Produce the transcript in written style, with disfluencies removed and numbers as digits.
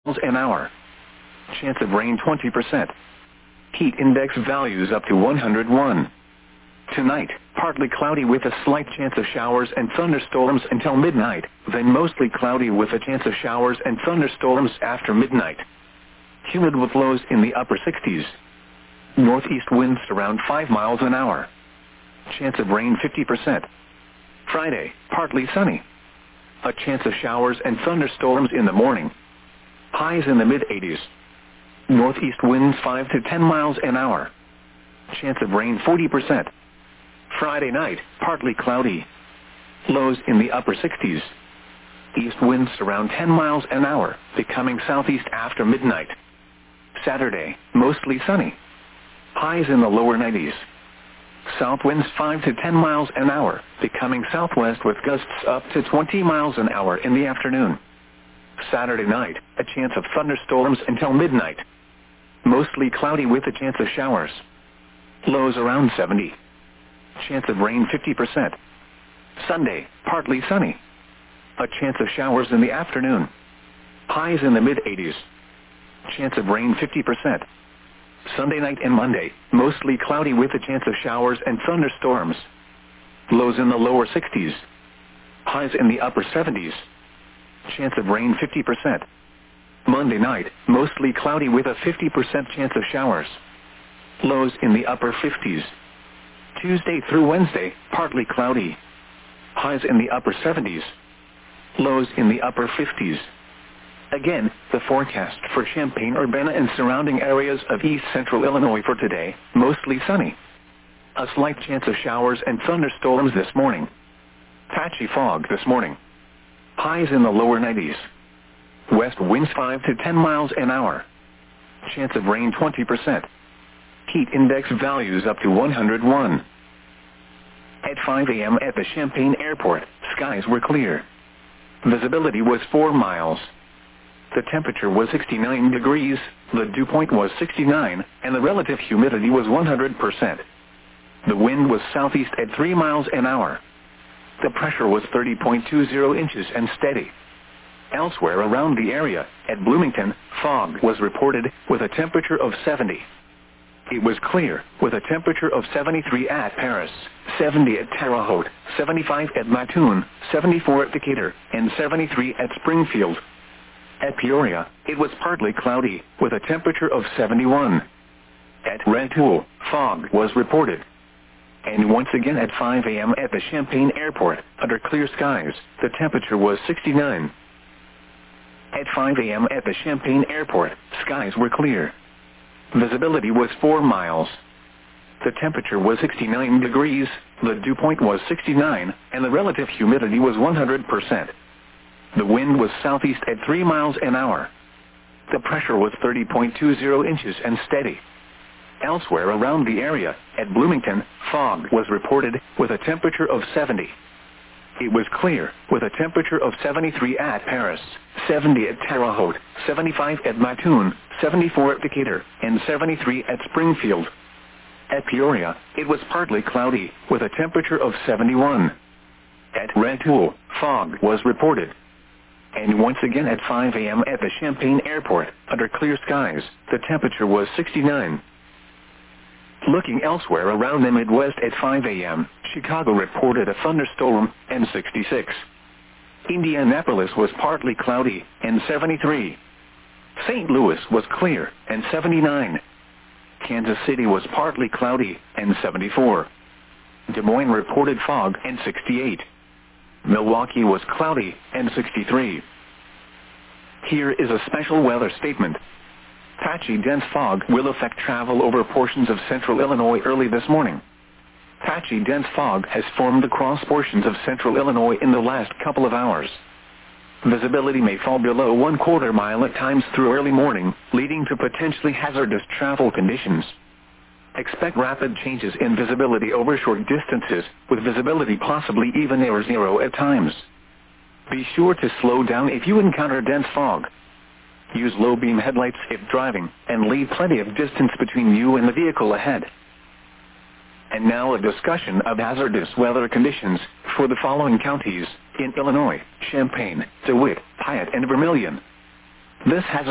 an hour. Chance of rain 20%. Heat index values up to 101. Tonight, partly cloudy with a slight chance of showers and thunderstorms until midnight, then mostly cloudy with a chance of showers and thunderstorms after midnight. Humid with lows in the upper 60s. Northeast winds around 5 miles an hour. Chance of rain 50%. Friday, partly sunny. A chance of showers and thunderstorms in the morning. Highs in the mid-80s. Northeast winds 5 to 10 miles an hour. Chance of rain 40%. Friday night, partly cloudy. Lows in the upper 60s. East winds around 10 miles an hour, becoming southeast after midnight. Saturday, mostly sunny. Highs in the lower 90s. South winds 5 to 10 miles an hour, becoming southwest with gusts up to 20 miles an hour in the afternoon. Saturday night, a chance of thunderstorms until midnight. Mostly cloudy with a chance of showers. Lows around 70. Chance of rain 50%. Sunday, partly sunny. A chance of showers in the afternoon. Highs in the mid-80s. Chance of rain 50%. Sunday night and Monday, mostly cloudy with a chance of showers and thunderstorms. Lows in the lower 60s. Highs in the upper 70s. Chance of rain 50%. Monday night, mostly cloudy with a 50% chance of showers. Lows in the upper 50s. Tuesday through Wednesday, partly cloudy. Highs in the upper 70s. Lows in the upper 50s. Again, the forecast for Champaign-Urbana and surrounding areas of east central Illinois for today, mostly sunny. A slight chance of showers and thunderstorms this morning. Patchy fog this morning. Highs in the lower 90s. West winds 5 to 10 miles an hour. Chance of rain 20%. Heat index values up to 101. At 5 a.m. at the Champaign Airport, skies were clear. Visibility was 4 miles. The temperature was 69 degrees, the dew point was 69, and the relative humidity was 100%. The wind was southeast at 3 miles an hour. The pressure was 30.20 inches and steady. Elsewhere around the area, at Bloomington, fog was reported with a temperature of 70. It was clear, with a temperature of 73 at Paris, 70 at Terre Haute, 75 at Mattoon, 74 at Decatur, and 73 at Springfield. At Peoria, it was partly cloudy, with a temperature of 71. At Rantoul, fog was reported. And once again at 5 a.m. at the Champaign Airport, under clear skies, the temperature was 69. At 5 a.m. at the Champaign Airport, skies were clear. Visibility was 4 miles. The temperature was 69 degrees, the dew point was 69, and the relative humidity was 100%. The wind was southeast at 3 miles an hour. The pressure was 30.20 inches and steady. Elsewhere around the area, at Bloomington, fog was reported with a temperature of 70. It was clear, with a temperature of 73 at Paris, 70 at Terre Haute, 75 at Mattoon, 74 at Decatur, and 73 at Springfield. At Peoria, it was partly cloudy, with a temperature of 71. At Rantoul, fog was reported. And once again at 5 a.m. at the Champaign Airport, under clear skies, the temperature was 69. Looking elsewhere around the Midwest at 5 a.m., Chicago reported a thunderstorm, and 66. Indianapolis was partly cloudy, and 73. St. Louis was clear, and 79. Kansas City was partly cloudy, and 74. Des Moines reported fog, and 68. Milwaukee was cloudy, and 63. Here is a special weather statement. Patchy dense fog will affect travel over portions of central Illinois early this morning. Patchy dense fog has formed across portions of central Illinois in the last couple of hours. Visibility may fall below 1/4 mile at times through early morning, leading to potentially hazardous travel conditions. Expect rapid changes in visibility over short distances, with visibility possibly even near zero at times. Be sure to slow down if you encounter dense fog. Use low-beam headlights if driving, and leave plenty of distance between you and the vehicle ahead. And now a discussion of hazardous weather conditions for the following counties in Illinois: Champaign, DeWitt, Piatt, and Vermilion. This hazardous